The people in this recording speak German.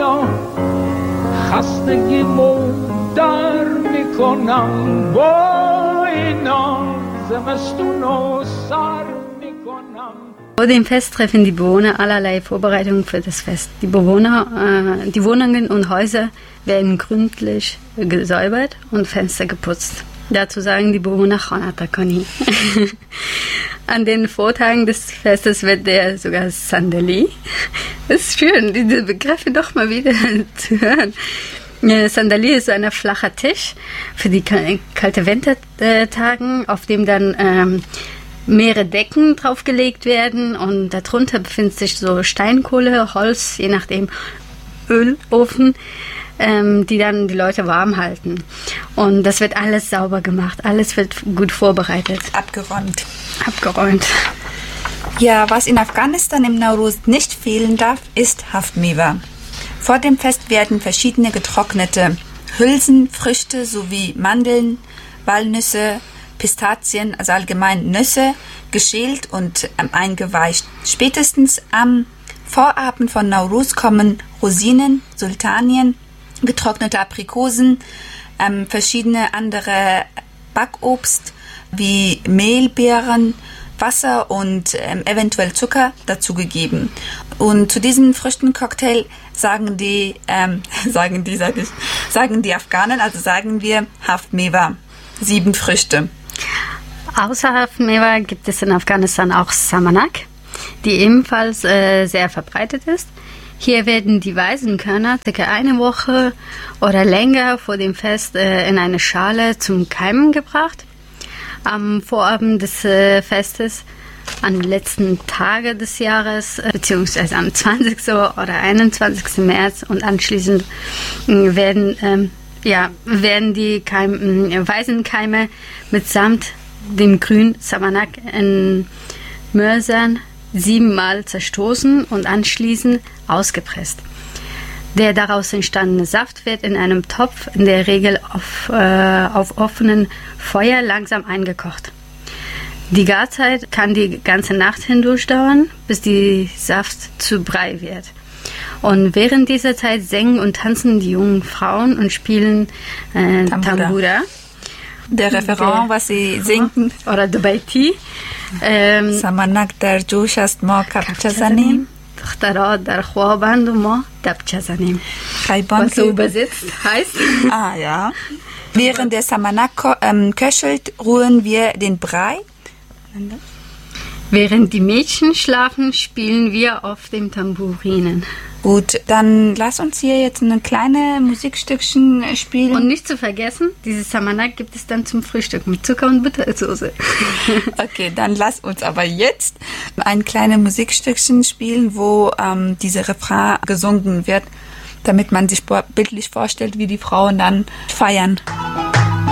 را خستگی در میکنم با اینا زمستون و سر میکنم. Vor dem Fest treffen die Bewohner allerlei Vorbereitungen für das Fest. Die Wohnungen und Häuser werden gründlich gesäubert und Fenster geputzt. Dazu sagen die Bewohner Khanatakani. An den Vortagen des Festes wird der sogar Sandali. Das ist schön, diese Begriffe doch mal wieder zu hören. Sandali ist so ein flacher Tisch für die kalte Wintertagen, auf dem dann mehrere Decken draufgelegt werden und darunter befindet sich so Steinkohle, Holz, je nachdem Ölofen, die dann die Leute warm halten. Und das wird alles sauber gemacht, alles wird gut vorbereitet. Abgeräumt. Ja, was in Afghanistan im Nowruz nicht fehlen darf, ist Haft-Mewa. Vor dem Fest werden verschiedene getrocknete Hülsen, Früchte sowie Mandeln, Walnüsse, Pistazien, also allgemein Nüsse, geschält und eingeweicht. Spätestens am Vorabend von Nowruz kommen Rosinen, Sultanien, getrocknete Aprikosen, verschiedene andere Backobst wie Mehlbeeren, Wasser und eventuell Zucker dazugegeben. Und zu diesem Früchtencocktail sagen die Afghanen, also sagen wir Haft-Mewa, 7 Früchte. Außer Haft-Mewa gibt es in Afghanistan auch Samanak, die ebenfalls sehr verbreitet ist. Hier werden die Weißenkörner circa eine Woche oder länger vor dem Fest in eine Schale zum Keimen gebracht. Am Vorabend des Festes, an den letzten Tagen des Jahres, beziehungsweise am 20. oder 21. März und anschließend werden die Weißenkeime mitsamt dem grünen Samanak in Mörsern 7-mal zerstoßen und anschließend ausgepresst. Der daraus entstandene Saft wird in einem Topf in der Regel auf offenem Feuer langsam eingekocht. Die Garzeit kann die ganze Nacht hindurch dauern, bis der Saft zu Brei wird. Und während dieser Zeit singen und tanzen die jungen Frauen und spielen Tambura. Der Referent, was sie singen. Oder Dubaiti. Samanak dar josh ast ma kapcha zanim. دخترها در خوابند و ما دبچه زنیم. Was so übersetzt heißt. Ja. Während der Samanak köchelt, rühren wir den Brei. Während die Mädchen schlafen, spielen wir auf dem Tamburinen. Gut, dann lass uns hier jetzt ein kleines Musikstückchen spielen. Und nicht zu vergessen, dieses Samanak gibt es dann zum Frühstück mit Zucker und Buttersoße. Okay, dann lass uns aber jetzt ein kleines Musikstückchen spielen, wo dieser Refrain gesungen wird, damit man sich bildlich vorstellt, wie die Frauen dann feiern.